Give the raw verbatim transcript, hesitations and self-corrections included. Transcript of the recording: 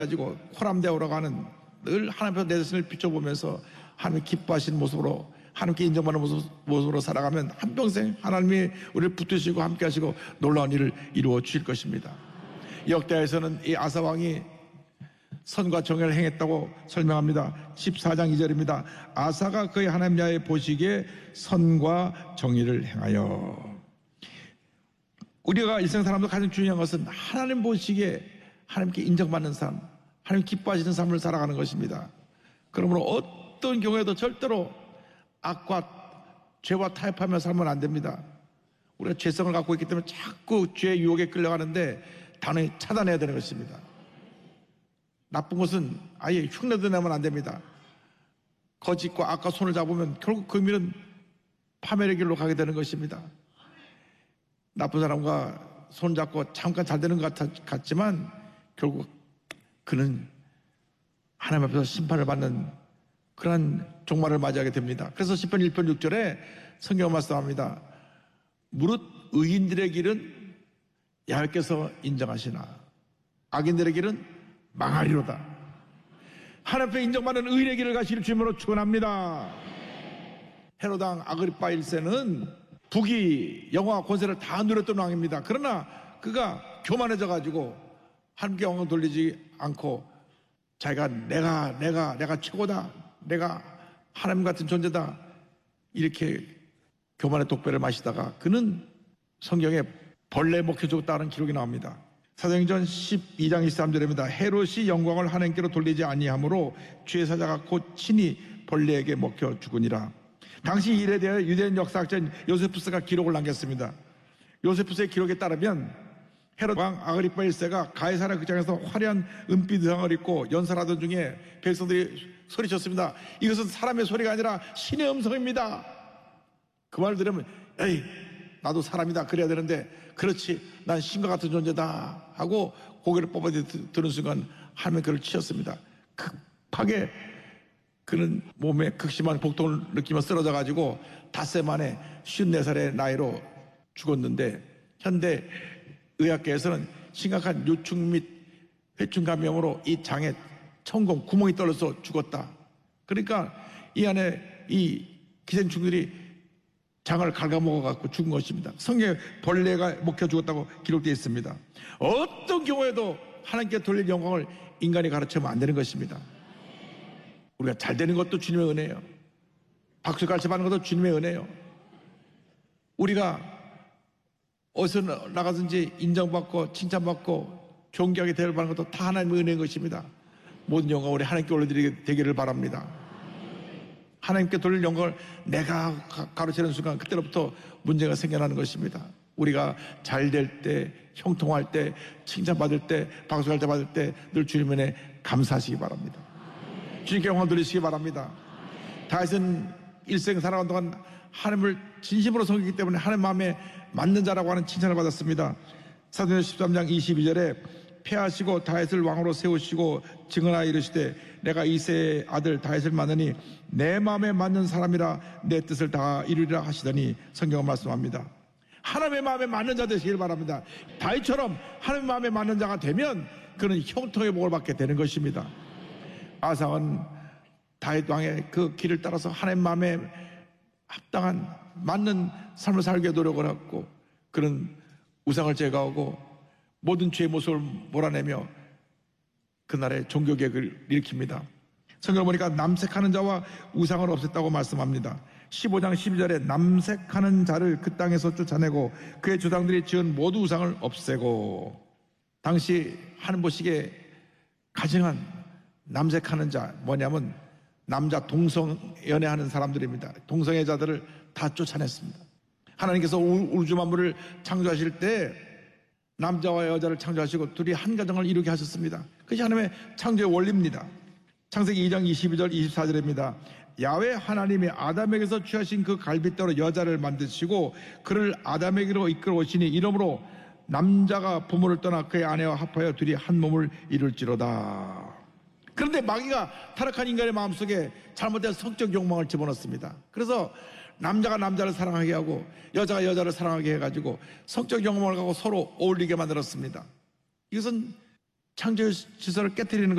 가지고 호람대오러 가는 늘 하나님 앞에 내 자신을 비춰보면서 하나님 기뻐하시는 모습으로 하나님께 인정받는 모습, 모습으로 살아가면 한평생 하나님이 우리를 붙드시고 함께 하시고 놀라운 일을 이루어 주실 것입니다. 역대하에서는 이 아사왕이 선과 정의를 행했다고 설명합니다. 십사 장 이 절입니다. 아사가 그의 하나님 야훼 보시기에 선과 정의를 행하여. 우리가 일생 사람도 가장 중요한 것은 하나님 보시기에 하나님께 인정받는 삶, 하나님 기뻐하시는 삶을 살아가는 것입니다. 그러므로 어떤 경우에도 절대로 악과 죄와 타협하며 살면 안 됩니다. 우리가 죄성을 갖고 있기 때문에 자꾸 죄의 유혹에 끌려가는데 단호히 차단해야 되는 것입니다. 나쁜 것은 아예 흉내도 내면 안 됩니다. 거짓과 악과 손을 잡으면 결국 그 길은 파멸의 길로 가게 되는 것입니다. 나쁜 사람과 손잡고 잠깐 잘 되는 것 같, 같지만 결국 그는 하나님 앞에서 심판을 받는 그러한 종말을 맞이하게 됩니다. 그래서 시편 일 편 육 절에 성경은 말씀합니다. 무릇 의인들의 길은 야훼께서 인정하시나 악인들의 길은 망하리로다. 하나님 앞에 인정받는 의인의 길을 가실 주님으로 축원합니다. 헤로당 아그리파 일 세는 북이 영화와 권세를 다 누렸던 왕입니다. 그러나 그가 교만해져 가지고 하나님께 영광을 돌리지 않고 자기가 내가 내가 내가 최고다, 내가 하나님 같은 존재다, 이렇게 교만의 독배를 마시다가 그는 성경에 벌레 먹혀 죽었다는 기록이 나옵니다. 사도행전 십이 장 이십삼 절입니다. 헤롯이 영광을 하나님께로 돌리지 아니하므로 주의 사자가 곧 친히 벌레에게 먹혀 죽으니라. 당시 이 일에 대해 유대인 역사학자인 요세푸스가 기록을 남겼습니다. 요세푸스의 기록에 따르면 헤롯 왕 아그리파 일 세가 가이사랴 극장에서 화려한 은빛 의상을 입고 연설하던 중에 백성들이 소리쳤습니다. 이것은 사람의 소리가 아니라 신의 음성입니다. 그 말을 들으면 에이 나도 사람이다 그래야 되는데 그렇지 난 신과 같은 존재다 하고 고개를 뽑아 드는 순간 하나님은 그를 치셨습니다. 급하게 그는 몸에 극심한 복통을 느끼며 쓰러져 가지고 닷새 만에 쉰네 살의 나이로 죽었는데 현대 의학계에서는 심각한 요충 및 회충 감염으로 이 장에 천공 구멍이 뚫려서 죽었다. 그러니까 이 안에 이 기생충들이 장을 갉아먹어 갖고 죽은 것입니다. 성경에 벌레가 먹혀 죽었다고 기록되어 있습니다. 어떤 경우에도 하나님께 돌릴 영광을 인간이 가르치면 안 되는 것입니다. 우리가 잘 되는 것도 주님의 은혜예요. 박수 갈채 받는 것도 주님의 은혜예요. 우리가 어디서 나가든지 인정받고 칭찬받고 존경하게 대접받는 것도 다 하나님의 은혜인 것입니다. 모든 영광을 우리 하나님께 올려드리게 되기를 바랍니다. 하나님께 돌릴 영광을 내가 가르치는 순간 그때로부터 문제가 생겨나는 것입니다. 우리가 잘 될 때, 형통할 때, 칭찬받을 때, 박수할 때 받을 때 늘 주님의 은혜 감사하시기 바랍니다. 주님께 영광 돌리시기 바랍니다. 다윗은 일생 살아간 동안 하나님을 진심으로 섬기기 때문에 하나님 마음에 맞는 자라고 하는 칭찬을 받았습니다. 사도행전 십삼 장 이십이 절에 패하시고 다윗을 왕으로 세우시고 증언하여 이르시되 내가 이새의 아들 다윗을 만나니 내 마음에 맞는 사람이라 내 뜻을 다 이루리라 하시더니 성경은 말씀합니다. 하나님의 마음에 맞는 자 되시길 바랍니다. 다윗처럼 하나님의 마음에 맞는 자가 되면 그는 형통의 복을 받게 되는 것입니다. 아사는 다윗 왕의 그 길을 따라서 하나님 마음에 합당한 맞는 삶을 살기 위해 노력을 하고 그는 우상을 제거하고 모든 죄의 모습을 몰아내며 그날의 종교개혁을 일으킵니다. 성경을 보니까 남색하는 자와 우상을 없앴다고 말씀합니다. 십오 장 십이 절에 남색하는 자를 그 땅에서 쫓아내고 그의 조상들이 지은 모두 우상을 없애고. 당시 하는 보시기에 가증한 남색하는 자 뭐냐면 남자 동성 연애하는 사람들입니다. 동성애자들을 다 쫓아냈습니다. 하나님께서 우주 만물을 창조하실 때 남자와 여자를 창조하시고 둘이 한 가정을 이루게 하셨습니다. 그것이 하나님의 창조의 원리입니다. 창세기 이 장 이십이 절 이십사 절입니다. 야훼 하나님이 아담에게서 취하신 그 갈빗대로 여자를 만드시고 그를 아담에게로 이끌어 오시니 이러므로 남자가 부모를 떠나 그의 아내와 합하여 둘이 한 몸을 이룰지로다. 그런데 마귀가 타락한 인간의 마음속에 잘못된 성적 욕망을 집어넣습니다. 그래서 남자가 남자를 사랑하게 하고 여자가 여자를 사랑하게 해가지고 성적 욕망을 갖고 서로 어울리게 만들었습니다. 이것은 창조 질서를 깨뜨리는